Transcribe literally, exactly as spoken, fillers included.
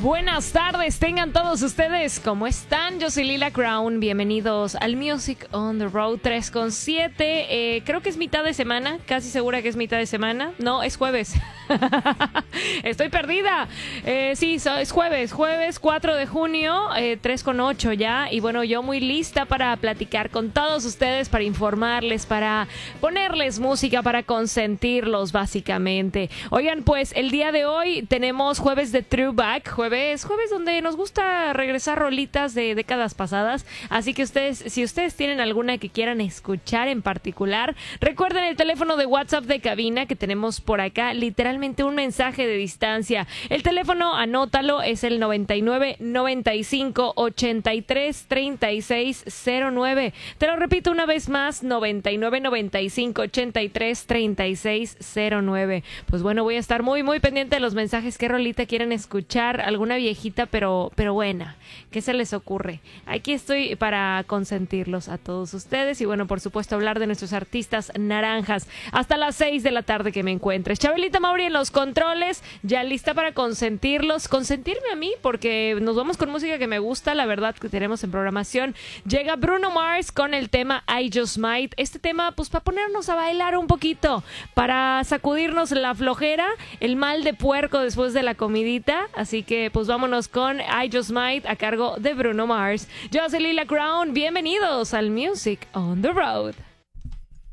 Buenas tardes, tengan todos ustedes. ¿Cómo están? Yo soy Lila Crown. Bienvenidos al Music on the Road tres con siete. Eh, creo que es mitad de semana, casi segura que es mitad de semana. No, es jueves. Estoy perdida. Eh, sí, so, es jueves, jueves cuatro de junio, eh, tres con ocho ya. Y bueno, yo muy lista para platicar con todos ustedes, para informarles, para ponerles música, para consentirlos básicamente. Oigan, pues el día de hoy tenemos jueves de Throwback, jueves, jueves donde nos gusta regresar rolitas de décadas pasadas. Así que ustedes, si ustedes tienen alguna que quieran escuchar en particular, recuerden el teléfono de WhatsApp de cabina que tenemos por acá, literalmente un mensaje de distancia. El teléfono, anótalo, es el noventa y nueve, noventa y cinco, ochenta y tres, treinta y seis cero nueve. Te lo repito una vez más, noventa y nueve, noventa y cinco, ochenta y tres, treinta y seis cero nueve. Pues bueno, voy a estar muy, muy pendiente de los mensajes. ¿Qué rolita quieren escuchar? Alguna viejita, pero, pero buena. ¿Qué se les ocurre? Aquí estoy para consentirlos a todos ustedes y bueno, por supuesto, hablar de nuestros artistas naranjas hasta las seis de la tarde que me encuentres. Chabelita Mauri en los controles, ya lista para consentirlos, consentirme a mí, porque nos vamos con música que me gusta, la verdad, que tenemos en programación. Llega Bruno Mars con el tema I Just Might. Este tema, pues, para ponernos a bailar un poquito, para sacudirnos la flojera, el mal de puerco después de la comidita. Así que, pues, vámonos con I Just Might a cargo de Bruno Mars. Yo soy Lila Crown, bienvenidos al Music on the Road.